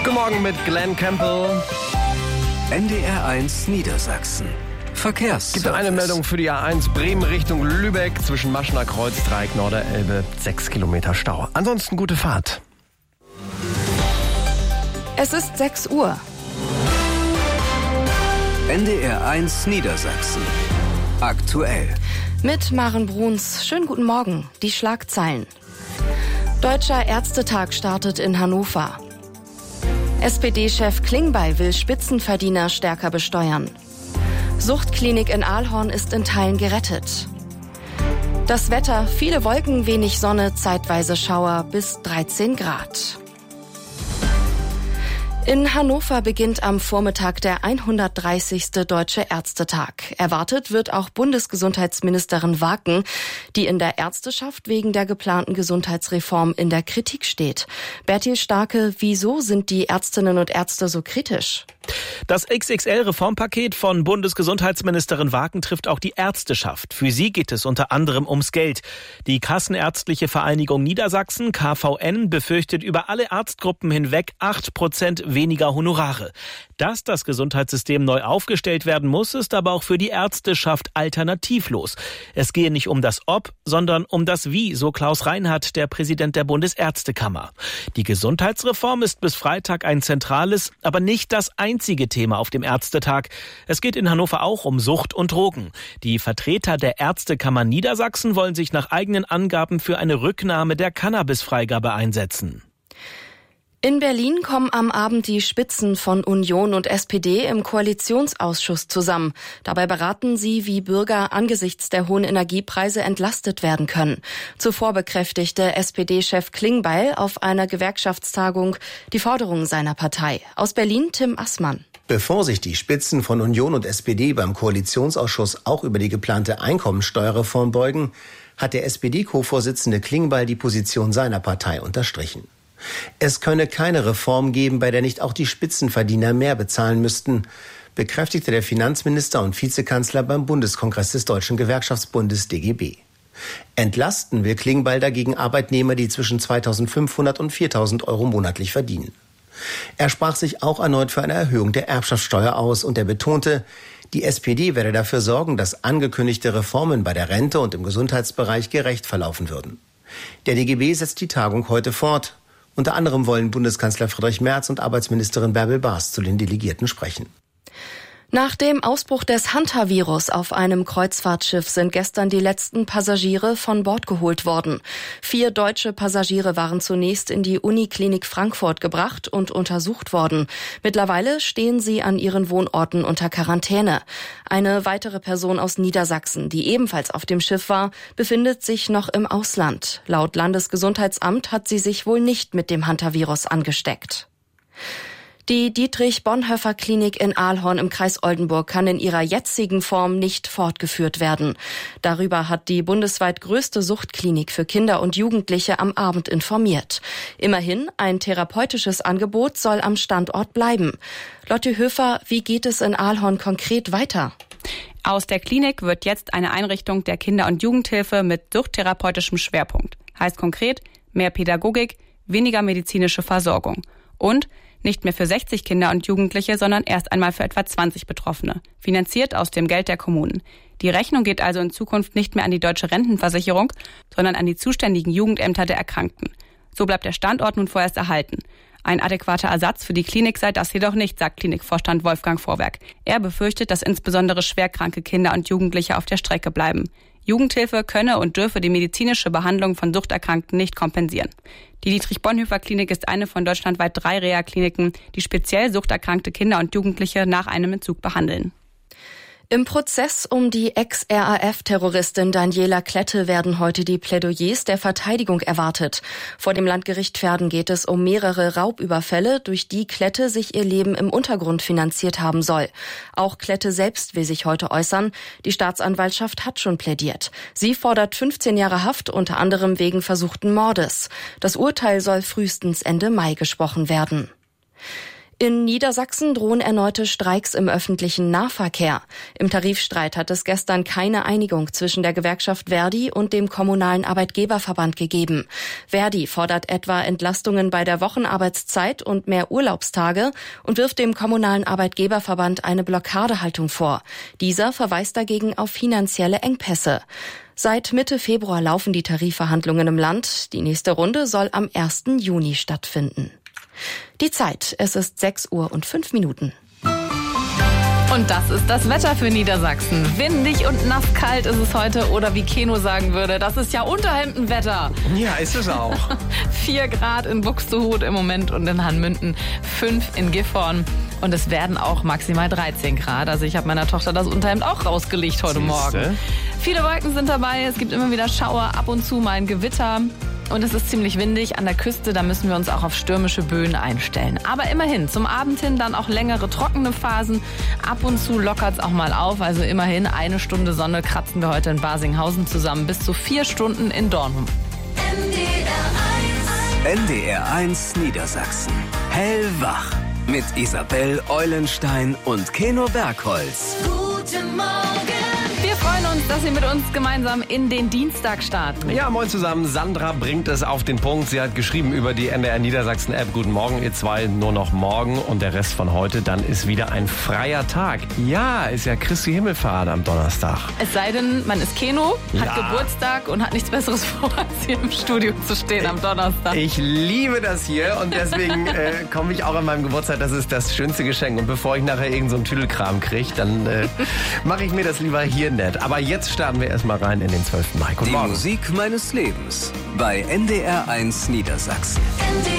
Guten Morgen mit Glenn Campbell. NDR1 Niedersachsen. Verkehrs. Gibt eine Meldung für die A1 Bremen Richtung Lübeck zwischen Maschener Kreuz, Dreieck Norderelbe, 6 Kilometer Stau. Ansonsten gute Fahrt. Es ist 6 Uhr. NDR1 Niedersachsen. Aktuell. Mit Maren Bruns. Schönen guten Morgen. Die Schlagzeilen. Deutscher Ärztetag startet in Hannover. SPD-Chef Klingbeil will Spitzenverdiener stärker besteuern. Suchtklinik in Ahlhorn ist in Teilen gerettet. Das Wetter, viele Wolken, wenig Sonne, zeitweise Schauer bis 13 Grad. In Hannover beginnt am Vormittag der 130. Deutsche Ärztetag. Erwartet wird auch Bundesgesundheitsministerin Waken, die in der Ärzteschaft wegen der geplanten Gesundheitsreform in der Kritik steht. Bertil Starke, wieso sind die Ärztinnen und Ärzte so kritisch? Das XXL-Reformpaket von Bundesgesundheitsministerin Waken trifft auch die Ärzteschaft. Für sie geht es unter anderem ums Geld. Die Kassenärztliche Vereinigung Niedersachsen, KVN, befürchtet über alle Arztgruppen hinweg 8% weniger Honorare. Dass das Gesundheitssystem neu aufgestellt werden muss, ist aber auch für die Ärzteschaft alternativlos. Es gehe nicht um das Ob, sondern um das Wie, so Klaus Reinhardt, der Präsident der Bundesärztekammer. Die Gesundheitsreform ist bis Freitag ein zentrales, aber nicht das einzige Thema auf dem Ärztetag. Es geht in Hannover auch um Sucht und Drogen. Die Vertreter der Ärztekammer Niedersachsen wollen sich nach eigenen Angaben für eine Rücknahme der Cannabisfreigabe einsetzen. In Berlin kommen am Abend die Spitzen von Union und SPD im Koalitionsausschuss zusammen. Dabei beraten sie, wie Bürger angesichts der hohen Energiepreise entlastet werden können. Zuvor bekräftigte SPD-Chef Klingbeil auf einer Gewerkschaftstagung die Forderungen seiner Partei. Aus Berlin Tim Assmann. Bevor sich die Spitzen von Union und SPD beim Koalitionsausschuss auch über die geplante Einkommensteuerreform beugen, hat der SPD-Co-Vorsitzende Klingbeil die Position seiner Partei unterstrichen. Es könne keine Reform geben, bei der nicht auch die Spitzenverdiener mehr bezahlen müssten, bekräftigte der Finanzminister und Vizekanzler beim Bundeskongress des Deutschen Gewerkschaftsbundes DGB. Entlasten will Klingbeil dagegen Arbeitnehmer, die zwischen 2.500 und 4.000 Euro monatlich verdienen. Er sprach sich auch erneut für eine Erhöhung der Erbschaftssteuer aus und er betonte, die SPD werde dafür sorgen, dass angekündigte Reformen bei der Rente und im Gesundheitsbereich gerecht verlaufen würden. Der DGB setzt die Tagung heute fort. Unter anderem wollen Bundeskanzler Friedrich Merz und Arbeitsministerin Bärbel Baas zu den Delegierten sprechen. Nach dem Ausbruch des Hunter-Virus auf einem Kreuzfahrtschiff sind gestern die letzten Passagiere von Bord geholt worden. 4 deutsche Passagiere waren zunächst in die Uniklinik Frankfurt gebracht und untersucht worden. Mittlerweile stehen sie an ihren Wohnorten unter Quarantäne. Eine weitere Person aus Niedersachsen, die ebenfalls auf dem Schiff war, befindet sich noch im Ausland. Laut Landesgesundheitsamt hat sie sich wohl nicht mit dem Hunter-Virus angesteckt. Die Dietrich-Bonhoeffer-Klinik in Ahlhorn im Kreis Oldenburg kann in ihrer jetzigen Form nicht fortgeführt werden. Darüber hat die bundesweit größte Suchtklinik für Kinder und Jugendliche am Abend informiert. Immerhin, ein therapeutisches Angebot soll am Standort bleiben. Lotte Höfer, wie geht es in Ahlhorn konkret weiter? Aus der Klinik wird jetzt eine Einrichtung der Kinder- und Jugendhilfe mit suchttherapeutischem Schwerpunkt. Heißt konkret, mehr Pädagogik, weniger medizinische Versorgung. Und nicht mehr für 60 Kinder und Jugendliche, sondern erst einmal für etwa 20 Betroffene. Finanziert aus dem Geld der Kommunen. Die Rechnung geht also in Zukunft nicht mehr an die Deutsche Rentenversicherung, sondern an die zuständigen Jugendämter der Erkrankten. So bleibt der Standort nun vorerst erhalten. Ein adäquater Ersatz für die Klinik sei das jedoch nicht, sagt Klinikvorstand Wolfgang Vorwerk. Er befürchtet, dass insbesondere schwerkranke Kinder und Jugendliche auf der Strecke bleiben. Jugendhilfe könne und dürfe die medizinische Behandlung von Suchterkrankten nicht kompensieren. Die Dietrich-Bonhoeffer-Klinik ist eine von deutschlandweit 3 Reha-Kliniken, die speziell suchterkrankte Kinder und Jugendliche nach einem Entzug behandeln. Im Prozess um die Ex-RAF-Terroristin Daniela Klette werden heute die Plädoyers der Verteidigung erwartet. Vor dem Landgericht Verden geht es um mehrere Raubüberfälle, durch die Klette sich ihr Leben im Untergrund finanziert haben soll. Auch Klette selbst will sich heute äußern. Die Staatsanwaltschaft hat schon plädiert. Sie fordert 15 Jahre Haft, unter anderem wegen versuchten Mordes. Das Urteil soll frühestens Ende Mai gesprochen werden. In Niedersachsen drohen erneute Streiks im öffentlichen Nahverkehr. Im Tarifstreit hat es gestern keine Einigung zwischen der Gewerkschaft Verdi und dem Kommunalen Arbeitgeberverband gegeben. Verdi fordert etwa Entlastungen bei der Wochenarbeitszeit und mehr Urlaubstage und wirft dem Kommunalen Arbeitgeberverband eine Blockadehaltung vor. Dieser verweist dagegen auf finanzielle Engpässe. Seit Mitte Februar laufen die Tarifverhandlungen im Land. Die nächste Runde soll am 1. Juni stattfinden. Die Zeit, es ist 6:05 Uhr. Und das ist das Wetter für Niedersachsen. Windig und nasskalt ist es heute oder wie Keno sagen würde, das ist ja Unterhemdenwetter. Ja, ist es auch. 4 Grad in Buxtehude im Moment und in Hanmünden, 5 in Gifhorn und es werden auch maximal 13 Grad. Also ich habe meiner Tochter das Unterhemd auch rausgelegt heute Morgen. Viele Wolken sind dabei, es gibt immer wieder Schauer, ab und zu mal ein Gewitter. Und es ist ziemlich windig an der Küste, da müssen wir uns auch auf stürmische Böen einstellen. Aber immerhin, zum Abend hin dann auch längere trockene Phasen. Ab und zu lockert es auch mal auf, also immerhin 1 Stunde Sonne kratzen wir heute in Barsinghausen zusammen, bis zu 4 Stunden in Dornum. NDR1 Niedersachsen. Hellwach. Mit Isabel Eulenstein und Keno Bergholz. Guten Morgen. Wir freuen uns, dass wir mit uns gemeinsam in den Dienstag starten. Ja, moin zusammen. Sandra bringt es auf den Punkt. Sie hat geschrieben über die NDR Niedersachsen App. Guten Morgen, ihr zwei, nur noch morgen und der Rest von heute. Dann ist wieder ein freier Tag. Ja, ist ja Christi Himmelfahrt am Donnerstag. Es sei denn, man ist Keno, hat Geburtstag und hat nichts Besseres vor, als hier im Studio zu stehen am Donnerstag. Ich liebe das hier und deswegen komme ich auch an meinem Geburtstag. Das ist das schönste Geschenk. Und bevor ich nachher irgend so einen Tüdelkram kriege, dann mache ich mir das lieber hier nett. Aber jetzt starten wir erstmal rein in den 12. Mai. Guten Morgen. Die Musik meines Lebens bei NDR1 Niedersachsen.